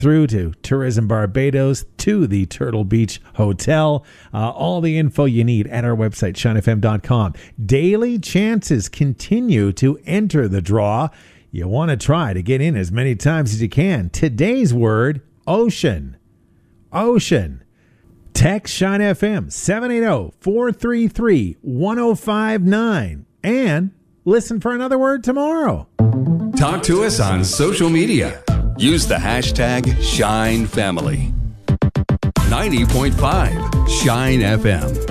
through to Tourism Barbados, to the Turtle Beach Hotel. All the info you need at our website, shinefm.com. Daily chances continue to enter the draw. You want to try to get in as many times as you can. Today's word, ocean. Ocean. Text Shine FM 780-433-1059 and listen for another word tomorrow. Talk to us on social media. Use the hashtag ShineFamily. 90.5 Shine FM.